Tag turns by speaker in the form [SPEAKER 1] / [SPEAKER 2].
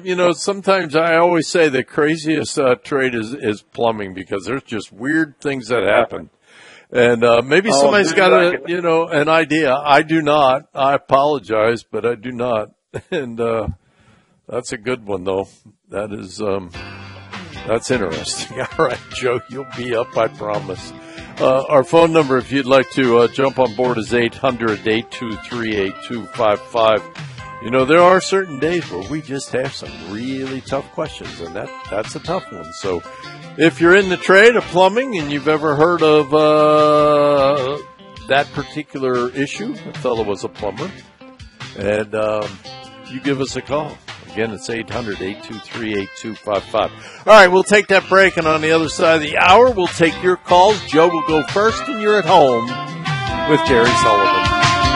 [SPEAKER 1] sometimes I always say the craziest trade is plumbing because there's just weird things that happen. And maybe somebody's got an idea. I do not. I apologize, but I do not. And that's a good one, though. That is that's interesting. All right, Joe, you'll be up, I promise. Our phone number, if you'd like to jump on board, is 800-823-8255. There are certain days where we just have some really tough questions, and that's a tough one. So if you're in the trade of plumbing and you've ever heard of that particular issue, the fellow was a plumber, and you give us a call. Again, it's 800-823-8255. All right, we'll take that break, and on the other side of the hour, we'll take your calls. Joe will go first, and you're at home with Jerry Sullivan.